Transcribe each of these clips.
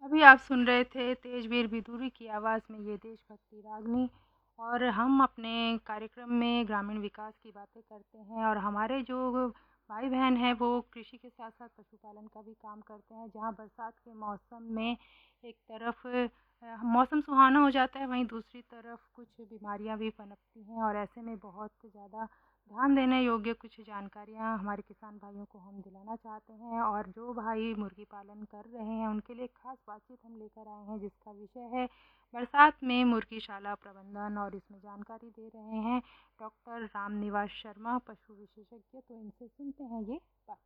अभी आप सुन रहे थे तेजवीर विदुरी की आवाज़ में ये देशभक्ति रागनी। और हम अपने कार्यक्रम में ग्रामीण विकास की बातें करते हैं और हमारे जो भाई बहन हैं वो कृषि के साथ साथ पशुपालन का भी काम करते हैं। जहाँ बरसात के मौसम में एक तरफ मौसम सुहाना हो जाता है, वहीं दूसरी तरफ कुछ बीमारियां भी पनपती हैं और ऐसे में बहुत ज़्यादा ध्यान देने योग्य कुछ जानकारियाँ हमारे किसान भाइयों को हम दिलाना चाहते हैं। और जो भाई मुर्गी पालन कर रहे हैं उनके लिए खास बातचीत हम लेकर आए हैं, जिसका विषय है बरसात में मुर्गीशाला प्रबंधन। और इसमें जानकारी दे रहे हैं डॉक्टर रामनिवास शर्मा, पशु विशेषज्ञ। तो इनसे सुनते हैं ये बात।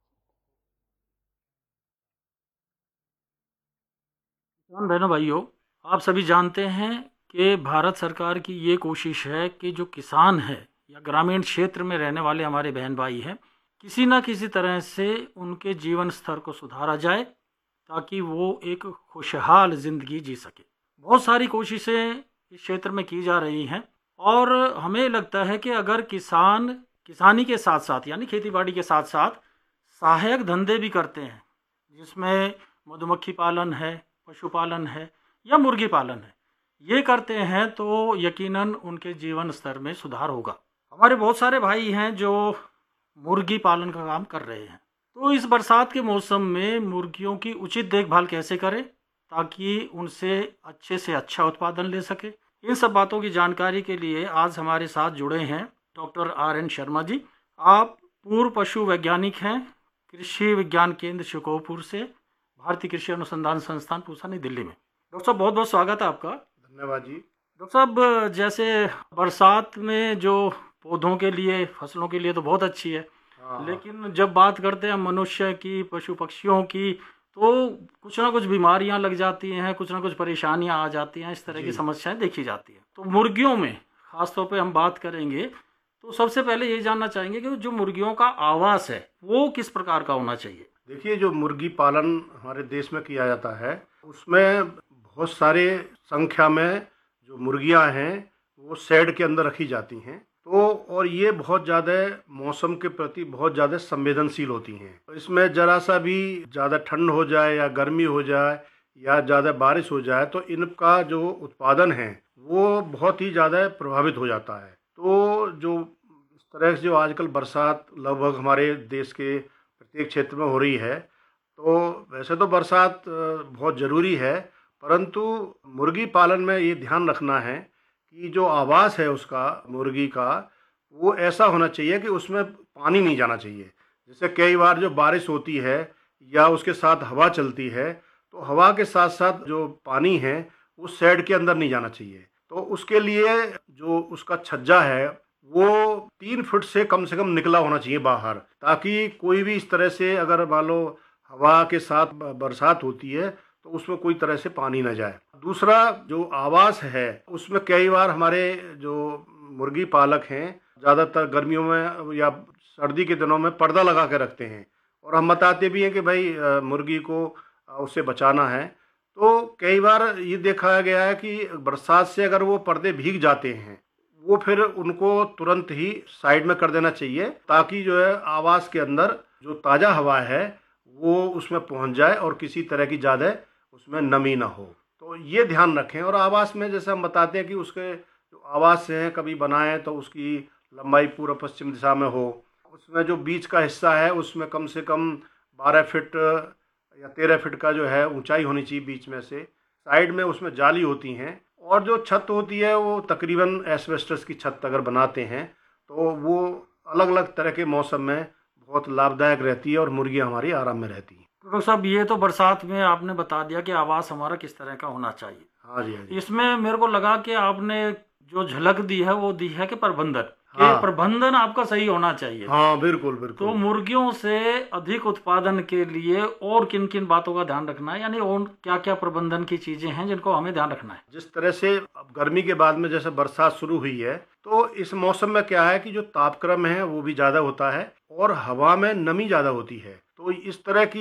किसान बहनों भाइयों, आप सभी जानते हैं कि भारत सरकार की ये कोशिश है कि जो किसान है या ग्रामीण क्षेत्र में रहने वाले हमारे बहन भाई हैं, किसी न किसी तरह से उनके जीवन स्तर को सुधारा जाए ताकि वो एक खुशहाल ज़िंदगी जी सके। बहुत सारी कोशिशें इस क्षेत्र में की जा रही हैं और हमें लगता है कि अगर किसान किसानी के साथ साथ यानी खेती बाड़ी के साथ साथ सहायक धंधे भी करते हैं, जिसमें मधुमक्खी पालन है, पशुपालन है या मुर्गी पालन है, ये करते हैं तो यकीनन उनके जीवन स्तर में सुधार होगा। हमारे बहुत सारे भाई हैं जो मुर्गी पालन का काम कर रहे हैं। तो इस बरसात के मौसम में मुर्गियों की उचित देखभाल कैसे करें ताकि उनसे अच्छे से अच्छा उत्पादन ले सके, इन सब बातों की जानकारी के लिए आज हमारे साथ जुड़े हैं डॉक्टर RN शर्मा जी। आप पूर्व पशु वैज्ञानिक हैं, कृषि विज्ञान केंद्र शिकोहपुर से, भारतीय कृषि अनुसंधान संस्थान पूसा, नई दिल्ली में। डॉक्टर साहब बहुत बहुत स्वागत है आपका। धन्यवाद जी। डॉक्टर साहब, जैसे बरसात में जो पौधों के लिए, फसलों के लिए तो बहुत अच्छी है, लेकिन जब बात करते हैं मनुष्य की, पशु पक्षियों की, तो कुछ ना कुछ बीमारियां लग जाती हैं, कुछ ना कुछ परेशानियां आ जाती हैं, इस तरह की समस्याएं देखी जाती हैं। तो मुर्गियों में खासतौर पे हम बात करेंगे तो सबसे पहले ये जानना चाहेंगे कि जो मुर्गियों का आवास है वो किस प्रकार का होना चाहिए। देखिए, जो मुर्गी पालन हमारे देश में किया जाता है उसमें बहुत सारे संख्या में जो मुर्गियां हैं वो शेड के अंदर रखी जाती हैं। तो और ये बहुत ज़्यादा मौसम के प्रति बहुत ज़्यादा संवेदनशील होती हैं। तो इसमें ज़रा सा भी ज़्यादा ठंड हो जाए या गर्मी हो जाए या ज़्यादा बारिश हो जाए तो इनका जो उत्पादन है वो बहुत ही ज़्यादा प्रभावित हो जाता है। तो जो इस तरह से जो आजकल बरसात लगभग हमारे देश के प्रत्येक क्षेत्र में हो रही है, तो वैसे तो बरसात बहुत ज़रूरी है, परंतु मुर्गी पालन में ये ध्यान रखना है कि जो आवास है उसका, मुर्गी का, वो ऐसा होना चाहिए कि उसमें पानी नहीं जाना चाहिए। जैसे कई बार जो बारिश होती है या उसके साथ हवा चलती है, तो हवा के साथ साथ जो पानी है उस शेड के अंदर नहीं जाना चाहिए। तो उसके लिए जो उसका छज्जा है वो 3 फुट से कम निकला होना चाहिए बाहर, ताकि कोई भी इस तरह से अगर मान लो हवा के साथ बरसात होती है तो उसमें कोई तरह से पानी न जाए। दूसरा, जो आवास है उसमें कई बार हमारे जो मुर्गी पालक हैं ज़्यादातर गर्मियों में या सर्दी के दिनों में पर्दा लगा के रखते हैं, और हम बताते भी हैं कि भाई मुर्गी को उससे बचाना है। तो कई बार ये देखा गया है कि बरसात से अगर वो पर्दे भीग जाते हैं वो फिर उनको तुरंत ही साइड में कर देना चाहिए, ताकि जो है आवास के अंदर जो ताज़ा हवा है वो उसमें पहुंच जाए और किसी तरह की ज़्यादा उसमें नमी ना हो। तो ये ध्यान रखें। और आवास में जैसे हम बताते हैं कि उसके जो आवास हैं कभी बनाएं तो उसकी लंबाई पूर्व पश्चिम दिशा में हो, उसमें जो बीच का हिस्सा है उसमें कम से कम 12 फीट या 13 फीट का जो है ऊंचाई होनी चाहिए बीच में से। साइड में उसमें जाली होती हैं, और जो छत होती है वो तकरीबन एस्बेस्टस की छत अगर बनाते हैं तो वो अलग अलग तरह के मौसम में बहुत लाभदायक रहती है और मुर्गियाँ हमारी आराम में रहती हैं। तो डॉक्टर साहब, ये तो बरसात में आपने बता दिया कि आवास हमारा किस तरह का होना चाहिए। हाँ जी, हाँ जी। इसमें मेरे को लगा कि आपने जो झलक दी है वो दी है कि प्रबंधन हाँ। प्रबंधन आपका सही होना चाहिए। हाँ, बिल्कुल तो बिल्कुल। मुर्गियों से अधिक उत्पादन के लिए और किन किन बातों का ध्यान रखना है, यानी और क्या क्या प्रबंधन की चीजें हैं जिनको हमें ध्यान रखना है। जिस तरह से अब गर्मी के बाद में जैसे बरसात शुरू हुई है, तो इस मौसम में क्या है कि जो तापक्रम है वो भी ज़्यादा होता है और हवा में नमी ज़्यादा होती है। तो इस तरह की